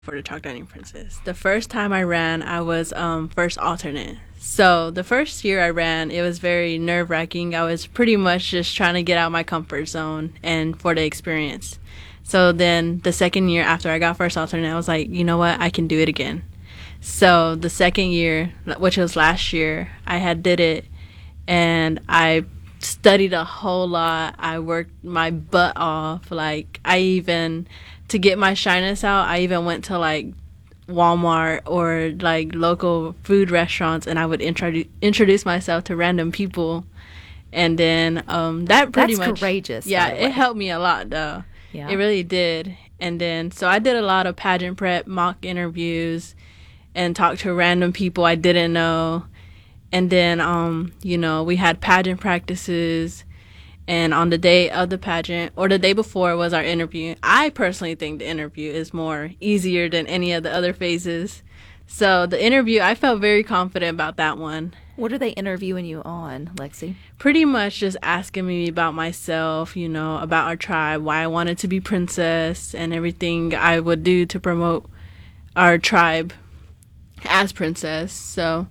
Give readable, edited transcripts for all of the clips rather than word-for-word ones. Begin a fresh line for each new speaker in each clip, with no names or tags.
for the Chalk Dining Princess. The first time I ran, I was first alternate. So the first year I ran, it was very nerve wracking. I was pretty much just trying to get out my comfort zone and for the experience. So then the second year after I got first alternate, I was like, you know what, I can do it again. So the second year, which was last year, I had did it, and I studied a whole lot. I worked my butt off. Like, I even, to get my shyness out, I even went to like Walmart or like local food restaurants, and I would introduce myself to random people. And then that pretty
That's
much
courageous.
Yeah,
by the way.
it helped me a lot though.
Yeah.
It really did. And then so I did a lot of pageant prep, mock interviews, and talked to random people I didn't know. And then we had pageant practices, and on the day of the pageant or the day before was our interview. I personally think the interview is more easier than any of the other phases. So the interview, I felt very confident about that one.
What are they interviewing you on, Lexi?
Pretty much just asking me about myself, about our tribe, why I wanted to be princess, and everything I would do to promote our tribe as princess. So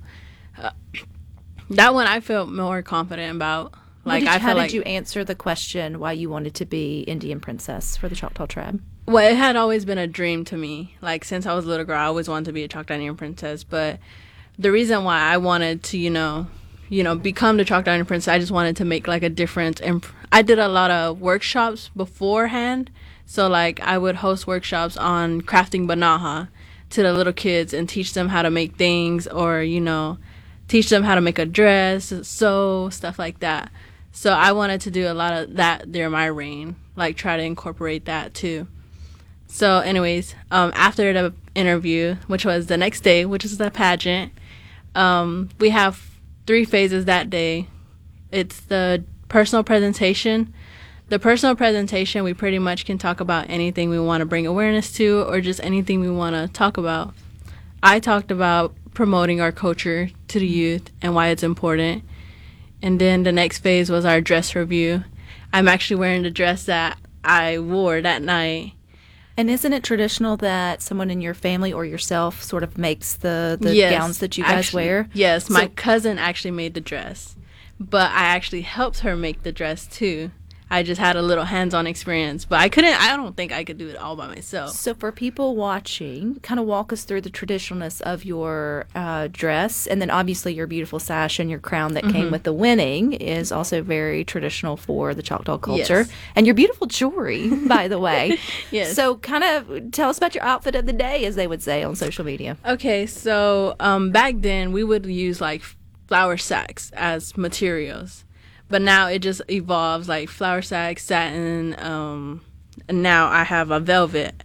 that one I felt more confident about. Like,
How did you answer the question why you wanted to be Indian princess for the Choctaw tribe?
Well, it had always been a dream to me. Like, since I was a little girl, I always wanted to be a Choctaw Indian princess. But the reason why I wanted to, become the Choctaw Indian princess, I just wanted to make like a difference. And I did a lot of workshops beforehand. So like, I would host workshops on crafting banaha to the little kids and teach them how to make things, or teach them how to make a dress, sew, stuff like that. So I wanted to do a lot of that during my reign, like try to incorporate that too. So anyways, after the interview, which was the next day, which is the pageant, we have 3 phases that day. It's the personal presentation. The personal presentation, we pretty much can talk about anything we want to bring awareness to, or just anything we want to talk about. I talked about promoting our culture to the youth and why it's important. And then the next phase was our dress review. I'm actually wearing the dress that I wore that night.
And isn't it traditional that someone in your family or yourself sort of makes the
Yes,
gowns that you guys
actually,
wear?
Yes, my cousin actually made the dress, but I actually helped her make the dress too. I just had a little hands-on experience, but I don't think I could do it all by myself.
So for people watching, kind of walk us through the traditionalness of your dress, and then obviously your beautiful sash and your crown that came with the winning is also very traditional for the Choctaw culture.
Yes.
And your beautiful jewelry, by the way.
Yes.
So kind of tell us about your outfit of the day, as they would say on social media.
Okay, so back then we would use like flour sacks as materials. But now it just evolves, like flour sack, satin, and now I have a velvet.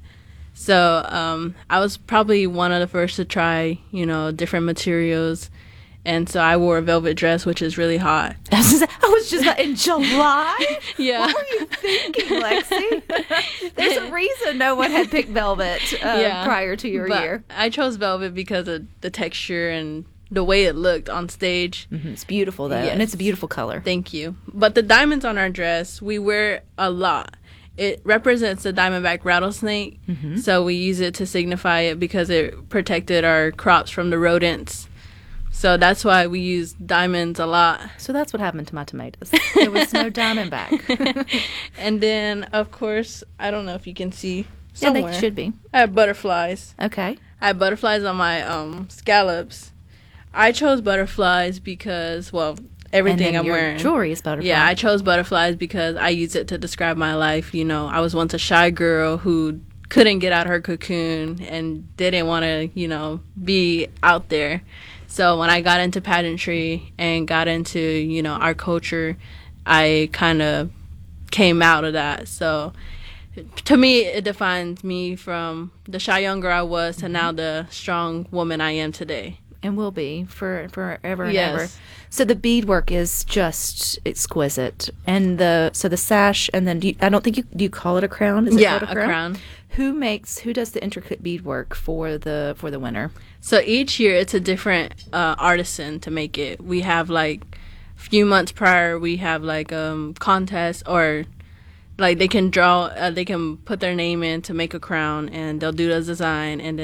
So I was probably one of the first to try, different materials. And so I wore a velvet dress, which is really hot.
I was just like, in July?
Yeah.
What were you thinking, Lexi? There's a reason no one had picked velvet prior to your
But
year.
I chose velvet because of the texture and the way it looked on stage.
It's beautiful, though,
Yes.
and it's a beautiful color.
Thank you. But the diamonds on our dress, we wear a lot. It represents the diamondback rattlesnake, so we use it to signify it because it protected our crops from the rodents. So that's why we use diamonds a lot.
So that's what happened to my tomatoes. There was no diamondback.
And then, of course, I don't know if you can see
Yeah,
somewhere.
they should be.
I have butterflies.
Okay.
I have butterflies on my scallops. I chose butterflies because, well, everything
and then
I'm
your
wearing.
jewelry is butterfly.
Yeah, I chose butterflies because I use it to describe my life. I was once a shy girl who couldn't get out her cocoon and didn't want to, be out there. So when I got into pageantry and got into, our culture, I kind of came out of that. So to me, it defines me from the shy young girl I was to now the strong woman I am today.
And will be for forever and
Yes.
ever. So the beadwork is just exquisite, and the sash, and then I don't think do you call it a crown? Is it
Yeah,
called
a crown.
Who does the intricate beadwork for the winner?
So each year it's a different artisan to make it. We have like a few months prior, we have like contests or Like they can draw, they can put their name in to make a crown, and they'll do the design, and